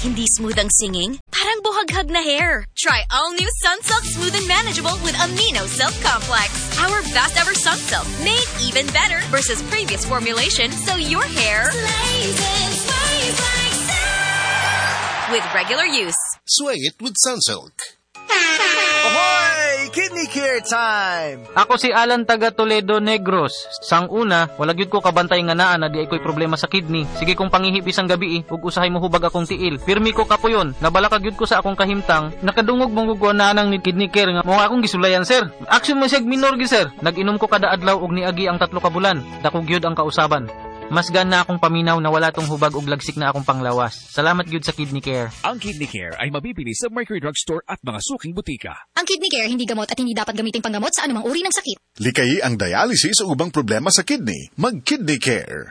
Hindi smooth ang singing? Parang buhaghag na hair. Try all new Sunsilk Smooth and Manageable with Amino Silk Complex. Our best ever Sunsilk, made even better versus previous formulation, so your hair Lays and sways like silk. with regular use. Sway it with Sunsilk. Ahoy! Kidney care time! Ako si Alan taga Toledo Negros. Sang una, wala gyud ko kabantay nga naa na di ay ko'y problema sa kidney. Sige kong pangihip isang gabi ug usahay mo hubag akong tiil. Pirmi ko kapuyon. Nabalakag gyud ko sa akong kahimtang. Nakadungog mong gugwa na nang ni kidney care nga mo akong gisulayan sir. Action man siya minor gi sir. Nag-inom ko kada adlaw og niagi ang 3 ka bulan. Dako gyud ang kausaban. Mas na akong paminaw na wala tong hubag og lagsik na akong panglawas. Salamat gyud sa kidney care. Ang Kidney Care ay mabibili sa Mercury Drugstore at mga suking butika. Ang Kidney Care hindi gamot at hindi dapat gamiting panggamot sa anumang uri ng sakit. Likay ang dialysis o ubang problema sa kidney. Mag-Kidney Care.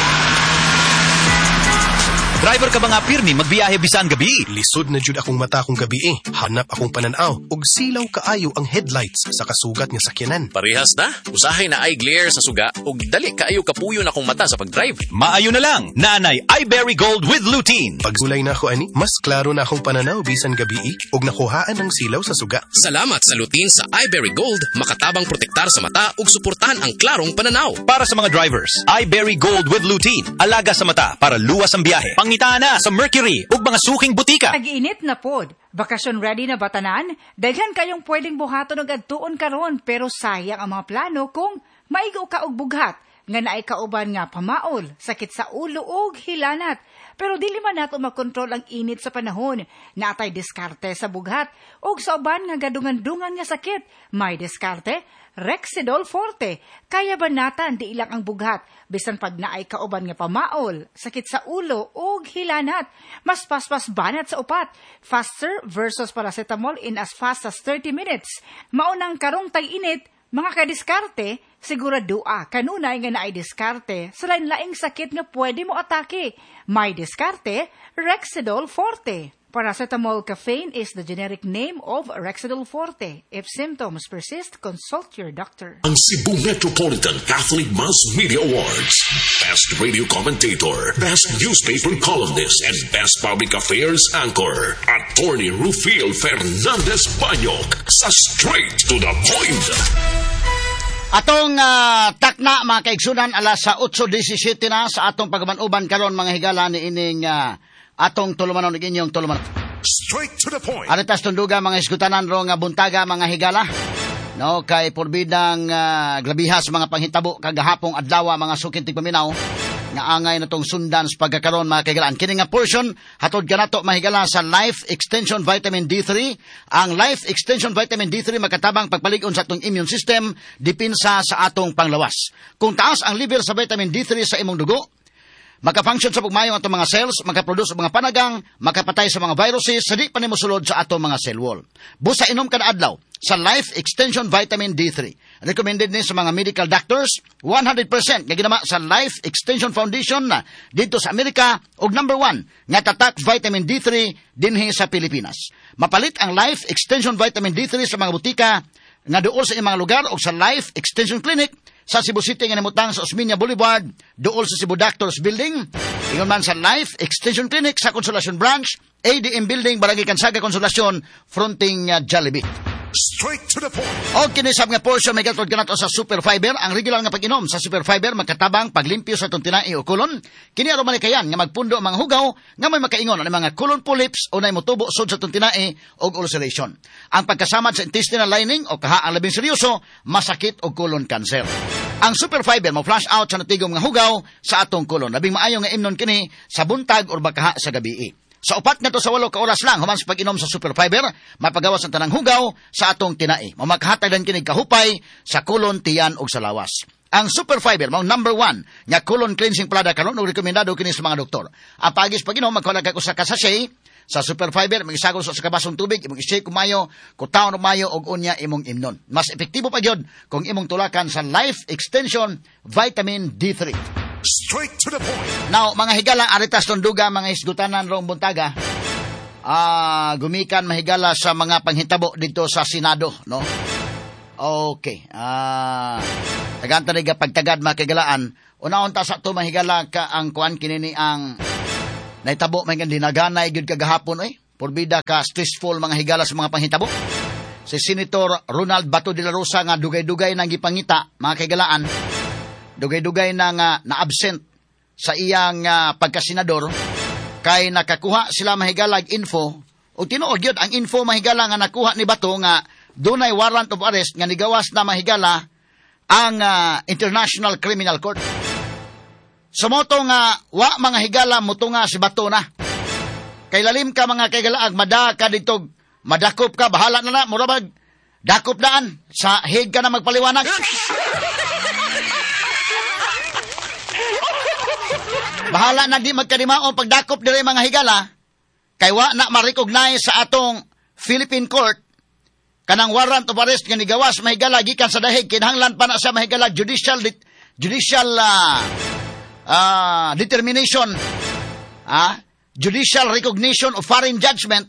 Driver ka ba nga pirmi magbiyahe bisan gabi? Lisod na jud akong mata kong gabi Hanap akong pananaw ug silaw kaayo ang headlights sa kasugat nga sakyanan. Parehas na. Usahay na eye glare sa suga ug dali kaayo kapuyo na akong mata sa pagdrive. Maayo na lang. Naanay iBerry Gold with lutein. Pagsulay na ako ani, mas klaro na akong pananaw bisan gabi ug nakuhaan ang silaw sa suga. Salamat sa lutein sa iBerry Gold, makatabang protektar sa mata ug suportahan ang klarong pananaw. Para sa mga drivers, iBerry Gold with lutein. Alaga sa mata para luwas ang biyahe. Pangitaan na sa Mercury ug mga suking butika. Tag-init na pod. Bakasyon ready na batanan? Daghan kayong pwedeng buhaton og adtuon karon pero sayang ang mga plano kung maigo ka og bughat nga naay kauban nga pamaol, sakit sa ulo ug hilanat. Pero dili man nato makontrol ang init sa panahon. Naatay diskarte sa bughat ug sa uban nga gadungan-dungan nga sakit. May diskarte Rexidol Forte. Kaya banatan di ilang ang bughat bisan pag naay kauban nga pamaol, sakit sa ulo ug hilanat. Mas paspas banat sa upat. Faster versus paracetamol in as fast as 30 minutes. Maunang karong tag-init, mga kadiskarte, siguradua kanunay nga naay diskarte sa lain-laing sakit nga pwede mo atake. May diskarte Rexidol Forte. Paracetamol caffeine is the generic name of Rexidol Forte. If symptoms persist, consult your doctor. Ang Cebu Metropolitan Catholic Mass Media Awards. Best Radio Commentator, Best Newspaper Columnist, and Best Public Affairs Anchor. Attorney Rufil Fernandez Banyok sa Straight to the Point. Atong takna mga kaigsunan alas sa 8:17 na sa atong pagmanuban karon mga higala ni ining atong tulumanon ng inyong tulumanon. Straight to the point. Aritas tunduga mga iskutanan ro nga buntaga mga higala. No, kay porbidang glabihas mga panghitabo kagahapong adlaw mga sukin tigpaminaw nga angay natong sundan sa pagkakaroon mga kaigalaan. Kini nga portion hatod kanato mahigala sa Life Extension Vitamin D3. Ang Life Extension Vitamin D3 makatabang pagpalig-on sa atong immune system dipinsa sa atong panglawas. Kung taas ang level sa vitamin D3 sa imong dugo, makafunction sa pugmayo ang atong mga cells, makaproduce og mga panagang, makapatay sa mga viruses, sa di pa nimo sulod sa atong mga cell wall. Busa inom kada adlaw sa Life Extension Vitamin D3. Recommended ni sa mga medical doctors, 100% nga ginama sa Life Extension Foundation na dito sa Amerika ug number 1 nga tatak vitamin D3 dinhi sa Pilipinas. Mapalit ang Life Extension Vitamin D3 sa mga butika nga duol sa mga lugar o sa Life Extension Clinic sa Cebu City nga namutang sa Osmeña Boulevard, duol sa Cebu Doctors Building, ingon man sa Life Extension Clinic sa Consolacion Branch, ADM Building, Barangay Kansaga, Consolacion, fronting Jollibee. Straight to the point. O kinisab nga portion may gatod kanato sa Super Fiber. Ang regular nga pag-inom sa Super Fiber magkatabang paglimpyo sa itong tinai o kulon. Kini aron manikayan nga magpundo ang mga hugaw nga may makaingon ang mga colon polyps o nay motubo sod sa itong tinai o ulceration. Ang pagkasamad sa intestinal lining o kaha ang labing seryoso, masakit o colon cancer. Ang Super Fiber mo flush out sa natigong nga hugaw sa atong kulon. Labing maayo nga imnon kini sa buntag o bakaha sa gabii. Sa upat nga to sa 8 ka oras lang human sa pag-inom sa Super Fiber, mapagawas ang tanang hugaw sa atong tinai. Mamakahatag lang kinig kahupay sa kulon, tiyan ug sa lawas. Ang Super Fiber mao number 1 nga colon cleansing product karon ug rekomendado kini sa mga doktor. Ang pagis pag-inom magkuha kag usa ka sachet sa Super Fiber, magisagol sa kabasong tubig, imong i-shake kumayo, kutaon mayo og unya imong imnon. Mas epektibo pa gyud kung imong tulakan sa Life Extension Vitamin D3. Straight to the point. Now, mga higala, aritas tunduga, mga isgutanan rong buntaga, gumikan mahigala sa mga panghitabo dito sa Senado, no? Okay. Tagantang pagtagad mga kagalaan. Una-unta sa ito mahigala ka ang kuan kinini ang Naitabo may nga dinaganay gyud kagahapon Porbida ka stressful mga higala sa mga panghitabo. Si Senator Ronald Bato de la Rosa nga dugay-dugay nang gipangita mga kaigalaan. Dugay-dugay na nga na-absent sa iyang pagkasenador kay nakakuha sila mahigalag info o tinuod yun ang info mahigala nga nakuha ni Bato nga dunay warrant of arrest nga nigawas na mahigala ang International Criminal Court. Sumoto nga wa mga higala muto nga si Bato na. Kay lalim ka mga kaigalaag mada ka dito madakop ka bahala na murabag dakop daan sa hig ka na magpaliwanag. Bahala na di magkadimaon pagdakop diri mga higala kay wa na ma-recognize sa atong Philippine Court kanang warrant of arrest nga nigawas mahigala gikan sa dahig kinahanglan pa na sa mahigala judicial determination judicial recognition of foreign judgment.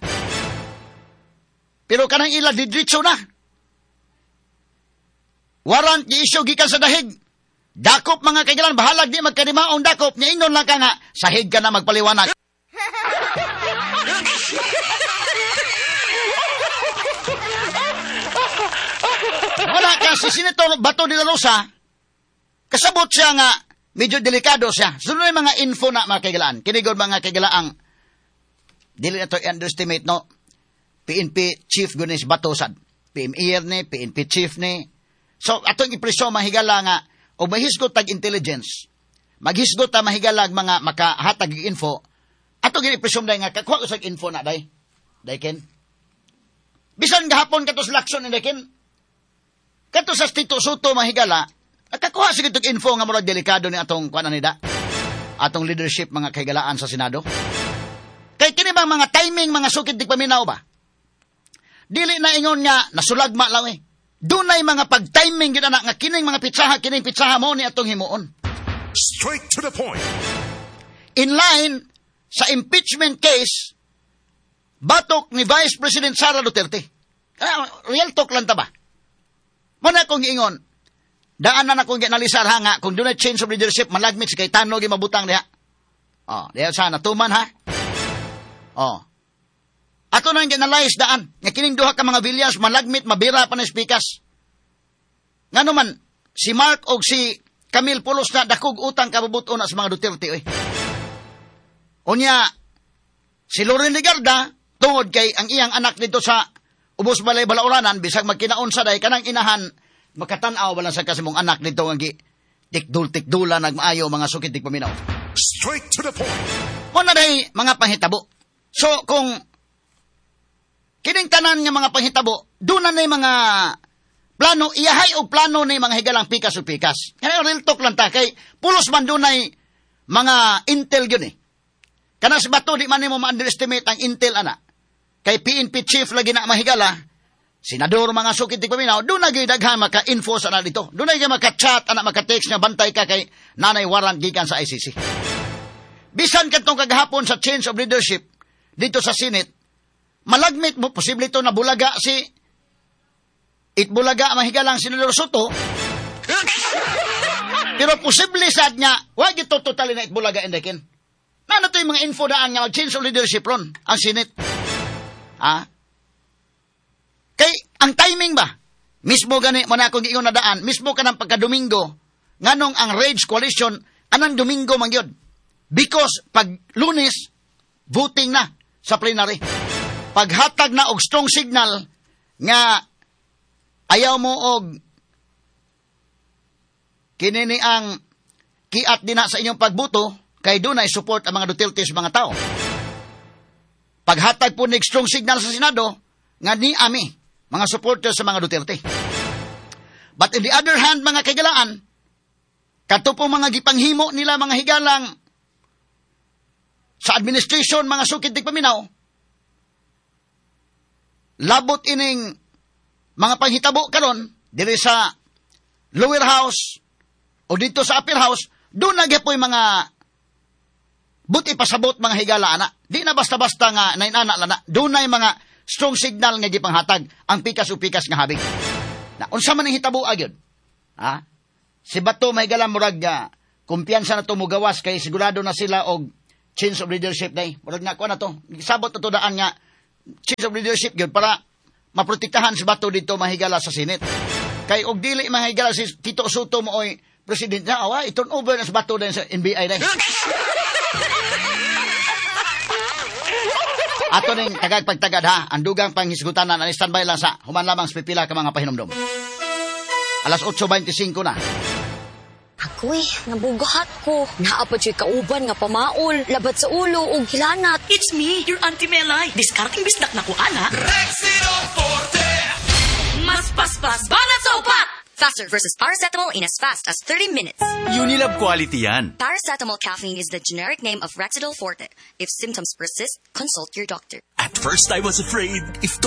Pero kanang ila didritso na warrant gi-issue gikan sa dahig dakop mga kaigalan bahalag di magkadimaong dakop nya ingon lang ka nga sahig ka na magpaliwanag. Wala ka si Senator Bato de la Rosa kasabot siya nga medyo delikado siya. Sunod yung mga info na mga kaigalaan. Kinigod mga kaigalaang dili na to underestimate no. PNP Chief Gunis Batosad. PMER ni, PNP Chief ni. So atong ipreso mahigala nga o mahisgot tag intelligence. Maghisgot ta mahigalag mga makahatag info. Atong ipreso day nga kakuha usag info na day. Dayken. Bisan gahapon kato sa Lacson ni Dayken. Kato sa Tito Soto mahigala. Nakakuha sige itong info nga murag delikado ni atong kuan nida. Atong leadership mga kaigalaan sa Senado. Kay kini bang mga timing mga sukid di paminaw ba? Dili na ingon nga nasulagma lang Dunay mga pag-timing gid ana nga kining mga kining pitsaha mo ni atong himuon. Straight to the point. In line sa impeachment case batok ni Vice President Sara Duterte. Real talk lang ta ba? Muna kong ingon daan na akong ginalisar ha nga kung doon na change of leadership malagmit si Cayetano gi mabutang diha. Diha sana tuman ha. Ato nang ginalize daan nga kining duha ka mga Villas malagmit mabira pa na speakers. Ngano man si Mark og si Camille Pulos na dakog utang kabubuton sa mga Duterte Unya si Loren Legarda tungod kay ang iyang anak dito sa Ubos Balay Balauranan bisag magkinaon sa day kanang inahan makatan-aw wala sa kasimong anak nito ang tikdul-tikdula nagmaayo mga sukid ti paminaw. Straight to the point. Muna day mga panghitabo. So kung kining tanan nga mga panghitabo, doon na mga plano, iyahay o plano na mga higalang pikas o pikas. Kaya real talk lang ta, kay pulos man doon na mga intel yun Kana si Bato, di man mo ma-underestimate ang intel ana. Kay PNP chief lagi na mahigala, senador mga sukid ti paminaw, doon na gidaghan maka-info sa na dito. Doon na maka-chat, maka-text nga bantay ka kay nanay warrant gikan sa ICC. Bisan katong kagahapon sa change of leadership dito sa Senate, malagmit mo, posible ito na bulaga si Itbulaga mahigalang Senador Soto, pero posible sad niya, wag ito totally na Itbulaga indekin. Nano to yung mga info daan nga mag-change of leadership ron, ang Senate. Kay, ang timing ba? Mismo gani, muna akong iyon na daan, mismo ka ng pagka-Domingo, nganong ang Rage Coalition, anang Domingo mangyod. Because, pag Lunes, voting na sa plenary. Paghatag na og strong signal, nga, ayaw mo og, kinini ang kiat din na sa inyong pagbuto, kay doon ay support ang mga Duterte sa mga tao. Paghatag po ng strong signal sa Senado, nga ni ami, mga supporters sa mga Duterte. But in the other hand, mga kaigalaan, kato po mga gipanghimo nila mga higalang sa administration, mga sukid ti paminaw, labot ining mga panghitabo karon diri sa lower house o dito sa upper house, doon nagyapoy mga buti pasabot mga higala ana. Di na basta-basta nga nainana lana. Doon na mga strong signal nga gipanghatag ang pikas-upikas nga habig. Na unsa man ang hitabo agyod? Si Bato may galang murag kumpiyansa na to mugawas kay sigurado na sila og change of leadership day. Murag nga ko na to. Sabot na to daan nga change of leadership gyud para maprotektahan si Bato dito mahigala sa Senate. Kay og dili mahigala si Tito Soto mo oy president na awa i-turn over na si Bato din sa NBI day. Ato ning tagagpagtagad ha, ang dugang panghisgutanan ang standby lang sa human lamang sa pipila ka mga pahinomdom. Alas 8:25 na. Ako'y, nabugahat ko. Naapad siya kauban nga pamaol, labat sa ulo o hilanat. It's me, your Auntie Melay. Discarding bisdak na ko, ana. Rexino Forte! Mas paspas, banat sa upat! Faster versus paracetamol in as fast as 30 minutes. Unilab quality yan. Paracetamol caffeine is the generic name of Rexidol Forte. If symptoms persist, consult your doctor. At first I was afraid. If